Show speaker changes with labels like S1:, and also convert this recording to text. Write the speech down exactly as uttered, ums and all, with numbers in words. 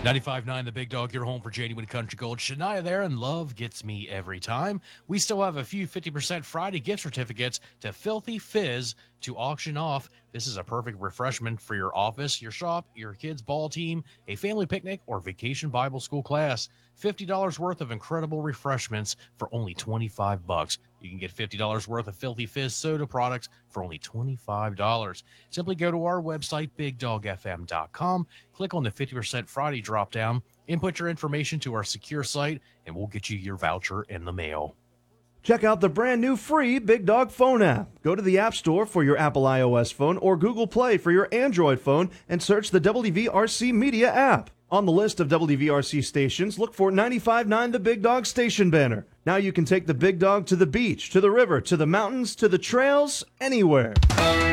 S1: ninety-five point nine The Big Dog, your home for genuine country gold. Shania there, and love gets me every time. We still have a few fifty percent Friday gift certificates to Filthy Fizz to auction off. This is a perfect refreshment for your office, your shop, your kids' ball team, a family picnic, or vacation Bible school class. fifty dollars worth of incredible refreshments for only twenty-five bucks. You can get fifty dollars worth of Filthy Fizz soda products for only twenty-five dollars. Simply go to our website, big dog f m dot com, click on the fifty percent Friday drop down, input your information to our secure site, and we'll get you your voucher in the mail.
S2: Check out the brand new free Big Dog phone app. Go to the App Store for your Apple iOS phone or Google Play for your Android phone and search the W V R C Media app. On the list of W V R C stations, look for ninety-five point nine The Big Dog station banner. Now you can take the Big Dog to the beach, to the river, to the mountains, to the trails, anywhere.